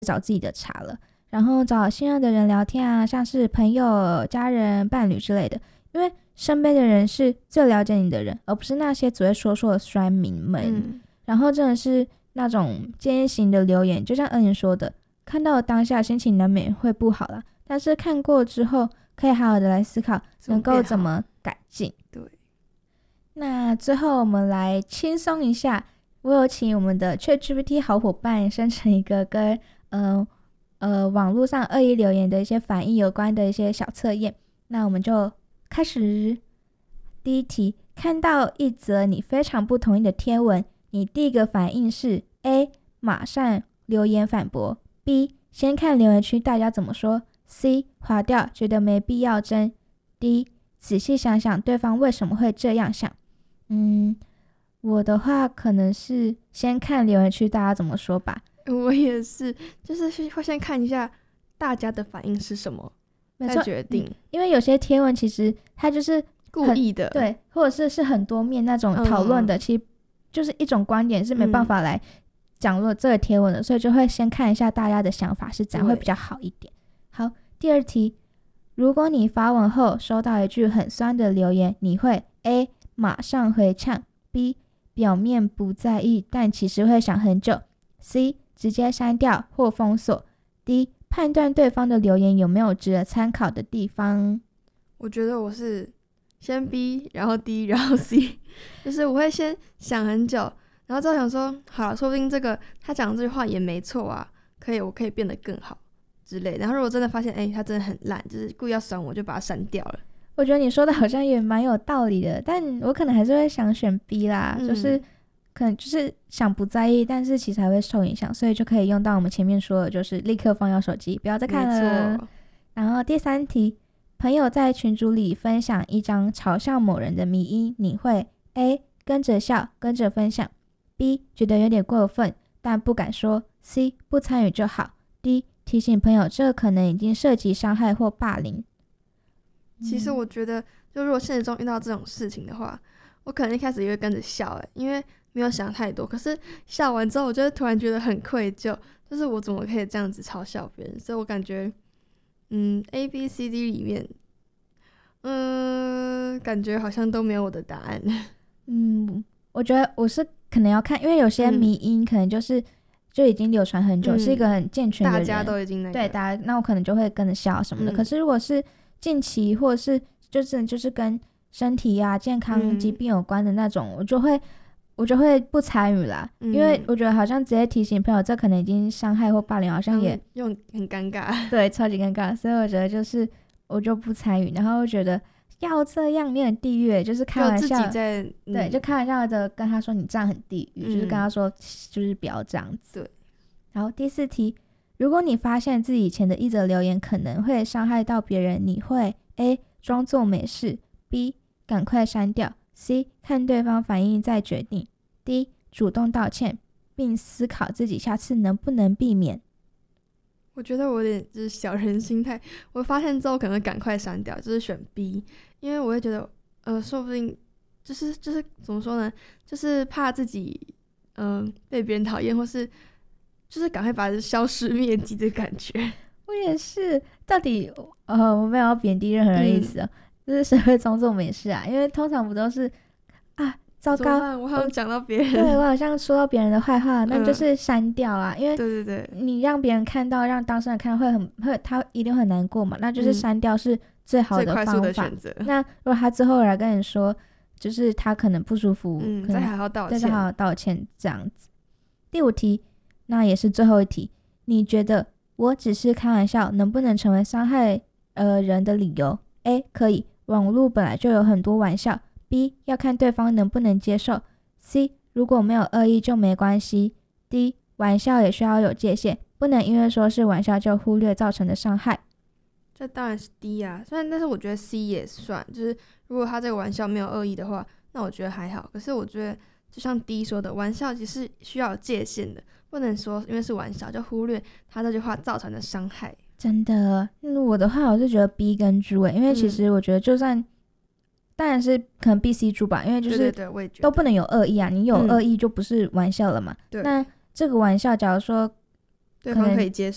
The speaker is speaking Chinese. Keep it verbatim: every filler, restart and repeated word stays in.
找自己的茬了，然后找信任的人聊天啊，像是朋友、家人、伴侣之类的，因为身边的人是最了解你的人，而不是那些只会说说的酸民们、嗯、然后真的是那种建议型的留言，就像恩言说的，看到当下心情难免会不好啦，但是看过之后可以好好的来思考能够怎么改进。 对， 那最后我们来轻松一下，我有请我们的 ChatGPT 好伙伴生成一个跟呃呃网络上恶意留言的一些反应有关的一些小测验。那我们就开始。第一题，看到一则你非常不同意的贴文，你第一个反应是 A 马上留言反驳， B 先看留言区大家怎么说， C 滑掉觉得没必要争， D 仔细想想对方为什么会这样想。嗯，我的话可能是先看留言区大家怎么说吧。 我也是，就是会先看一下大家的反应是什么再决定、嗯、 因为有些贴文其实它就是故意的， 对，或者是是很多面那种讨论的、嗯、其实就是一种观点是没办法来讲论这个贴文的、嗯、所以就会先看一下大家的想法是怎样会比较好一点。好，第二题，如果你发文后收到一句很酸的留言，你会 A 马上回呛， B 表面不在意但其实会想很久， C 直接删掉或封锁， D 判断对方的留言有没有值得参考的地方。 我觉得我是先 B 然后 D 然后 C 就是我会先想很久，然后之后想说好了，说不定这个他讲这句话也没错啊，可以我可以变得更好之类的。然后如果真的发现哎、欸，他真的很烂，就是故意要酸我，就把它删掉了。 我觉得你说的好像也蛮有道理的，但我可能还是会想选 B 啦、嗯、就是可能就是想不在意，但是其实还会受影响，所以就可以用到我们前面说的，就是立刻放掉手机，不要再看了。然后第三题，朋友在群组里分享一张嘲笑某人的迷因，你会 A 跟着笑跟着分享， B 觉得有点过分但不敢说， C 不参与就好， D 提醒朋友这可能已经涉及伤害或霸凌。 其实我觉得就如果现实中遇到这种事情的话，我可能一开始也会跟着笑、欸、因为没有想太多，可是笑完之后我就突然觉得很愧疚，就是我怎么可以这样子嘲笑别人，所以我感觉嗯 A B C D 里面嗯感觉好像都没有我的答案。 嗯，我觉得我是可能要看，因为有些迷因可能就是、嗯、就已经流传很久、嗯、是一个很健全的人， 大家都已经那个对大家，那我可能就会跟着笑什么的、嗯、可是如果是近期或者是就是就是跟身体啊健康疾病有关的那种、嗯、我就会我就会不参与啦、嗯、因为我觉得好像直接提醒朋友这可能已经伤害或霸凌，好像也用很尴尬， 对，超级尴尬，所以我觉得就是我就不参与，然后觉得要这样你很地狱，就是开玩笑， 就自己在、嗯、 对，就开玩笑的跟他说你这样很地狱、嗯、就是跟他说就是不要这样子。 对， 然后第四题，如果你发现自己以前的一则留言可能会伤害到别人，你会 A 装作没事， B 赶快删掉， C 看对方反应再决定， D 主动道歉并思考自己下次能不能避免。 我觉得我有点就是小人心态，我发现之后可能赶快删掉，就是选 B， 因为我会觉得呃，说不定就是就是怎么说呢，就是怕自己嗯、呃、被别人讨厌，或是就是赶快把它消失灭迹的感觉。 我也是，到底呃我没有要贬低任何人的意思哦、嗯，就是谁会装作没事啊？因为通常不都是啊糟糕， 我好像讲到别人， 对，我好像说到别人的坏话，那就是删掉啊、嗯、因为对对对， 你让别人看到，让当事人看到会很会他一定很难过嘛，那就是删掉是最好的方法、嗯、最快速的选择。那如果他之后来跟你说就是他可能不舒服， 嗯， 可能再好好道歉， 再好好道歉这样子。第五题，那也是最后一题，你觉得我只是开玩笑能不能成为伤害呃人的理由？ A 可以，网络本来就有很多玩笑， B 要看对方能不能接受， C 如果没有恶意就没关系， D 玩笑也需要有界限，不能因为说是玩笑就忽略造成的伤害。 这当然是 D 啊，虽然但是我觉得 C 也算，就是如果他这个玩笑没有恶意的话，那我觉得还好，可是我觉得就像 D 说的，玩笑其实需要有界限的，不能说因为是玩笑就忽略他这句话造成的伤害。 真的、嗯、我的话我是觉得 B 跟猪诶，因为其实我觉得就算、嗯、当然是可能 B C 猪吧，因为就是都不能有恶意啊，你有恶意就不是玩笑了嘛、嗯、那这个玩笑假如说对方可以接受